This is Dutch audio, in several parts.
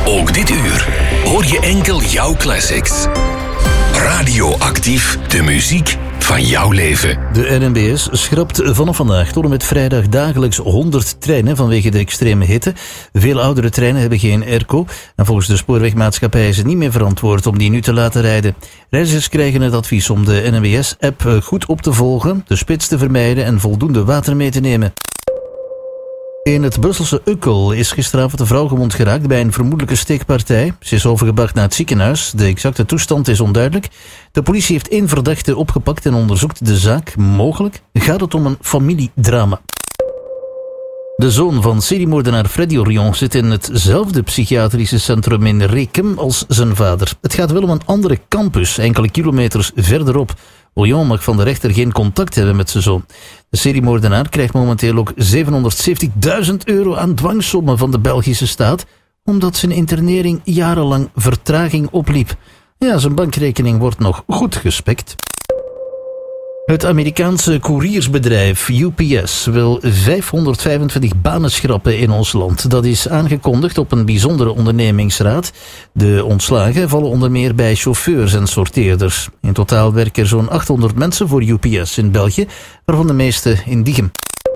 Ook dit uur hoor je enkel jouw classics. Radioactief, de muziek van jouw leven. De NMBS schrapt vanaf vandaag tot en met vrijdag dagelijks 100 treinen vanwege de extreme hitte. Veel oudere treinen hebben geen airco en volgens de spoorwegmaatschappij is het niet meer verantwoord om die nu te laten rijden. Reizigers krijgen het advies om de NMBS-app goed op te volgen, de spits te vermijden en voldoende water mee te nemen. In het Brusselse Uckel is gisteravond een vrouw gewond geraakt bij een vermoedelijke steekpartij. Ze is overgebracht naar het ziekenhuis. De exacte toestand is onduidelijk. De politie heeft 1 verdachte opgepakt en onderzoekt de zaak. Mogelijk gaat het om een familiedrama. De zoon van seriemoordenaar Freddy Orion zit in hetzelfde psychiatrische centrum in Rekem als zijn vader. Het gaat wel om een andere campus, enkele kilometers verderop. Orion mag van de rechter geen contact hebben met zijn zoon. De seriemoordenaar krijgt momenteel ook €770.000 aan dwangsommen van de Belgische staat, omdat zijn internering jarenlang vertraging opliep. Ja, zijn bankrekening wordt nog goed gespekt. Het Amerikaanse koeriersbedrijf UPS wil 525 banen schrappen in ons land. Dat is aangekondigd op een bijzondere ondernemingsraad. De ontslagen vallen onder meer bij chauffeurs en sorteerders. In totaal werken er zo'n 800 mensen voor UPS in België, waarvan de meeste in Diegem.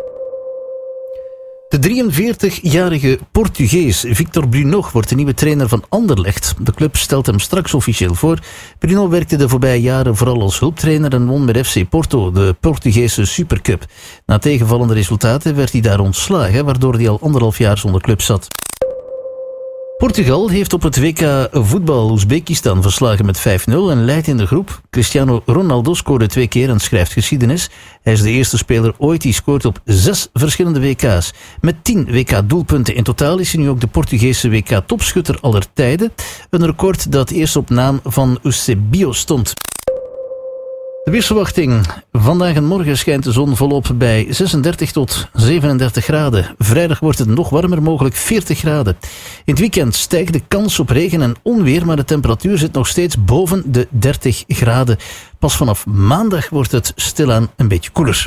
De 43-jarige Portugees Victor Bruno wordt de nieuwe trainer van Anderlecht. De club stelt hem straks officieel voor. Bruno werkte de voorbije jaren vooral als hulptrainer en won met FC Porto de Portugese Supercup. Na tegenvallende resultaten werd hij daar ontslagen, waardoor hij al 1,5 jaar zonder club zat. Portugal heeft op het WK voetbal Oezbekistan verslagen met 5-0 en leidt in de groep. Cristiano Ronaldo scoorde 2 keer en schrijft geschiedenis. Hij is de eerste speler ooit die scoort op 6 verschillende WK's. Met 10 WK-doelpunten in totaal is hij nu ook de Portugese WK-topschutter aller tijden. Een record dat eerst op naam van Eusebio stond. De weersverwachting. Vandaag en morgen schijnt de zon volop bij 36 tot 37 graden. Vrijdag wordt het nog warmer, mogelijk 40 graden. In het weekend stijgt de kans op regen en onweer, maar de temperatuur zit nog steeds boven de 30 graden. Pas vanaf maandag wordt het stilaan een beetje koeler.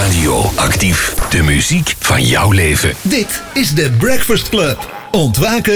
Radioactief, de muziek van jouw leven. Dit is de Breakfast Club. Ontwaken